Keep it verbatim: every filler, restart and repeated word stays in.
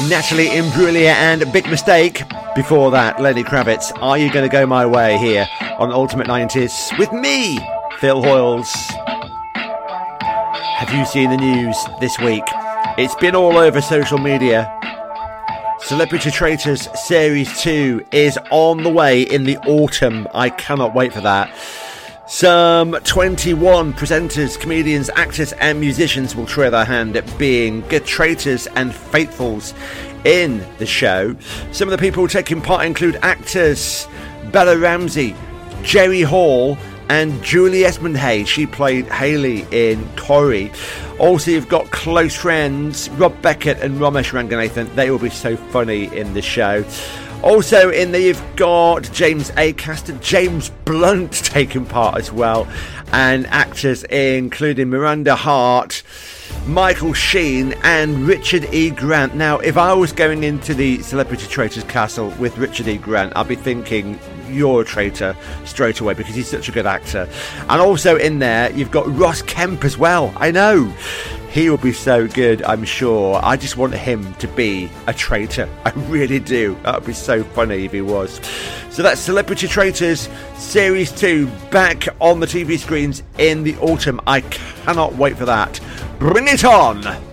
Natalie Imbruglia and Big Mistake. Before that, Lenny Kravitz, Are You Gonna Go My Way, here on Ultimate nineties with me, Phil Hoyles. Have you seen the news this week? It's been all over social media. Celebrity Traitors Series two is on the way in the autumn. I cannot wait for that. Some twenty-one presenters, comedians, actors and musicians will try their hand at being good traitors and faithfuls in the show. Some of the people taking part include actors Bella Ramsey, Jerry Hall and Julie Esmondhay. She played Hayley in Corrie. Also, you've got close friends Rob Beckett and Ramesh Ranganathan. They will be so funny in the show. Also in there you've got James Acaster, James Blunt taking part as well, and actors including Miranda Hart, Michael Sheen and Richard E. Grant. Now, if I was going into the Celebrity Traitors Castle with Richard E. Grant, I'd be thinking, you're a traitor straight away, because he's such a good actor. And also in there you've got Ross Kemp as well. I know he will be so good, I'm sure. I just want him to be a traitor. I really do. That would be so funny if he was. So that's Celebrity Traitors Series two back on the T V screens in the autumn. I cannot wait for that. Bring it on!